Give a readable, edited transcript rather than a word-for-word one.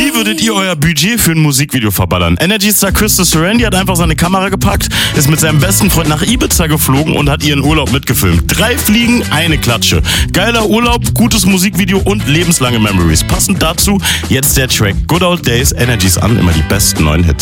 Wie würdet ihr euer Budget für ein Musikvideo verballern? Energy Star Christos Serendi hat einfach seine Kamera gepackt, ist mit seinem besten Freund nach Ibiza geflogen und hat ihren Urlaub mitgefilmt. 3 Fliegen, eine Klatsche. Geiler Urlaub, gutes Musikvideo und lebenslange Memories. Passend dazu jetzt der Track Good Old Days, Energies an, immer die besten neuen Hits.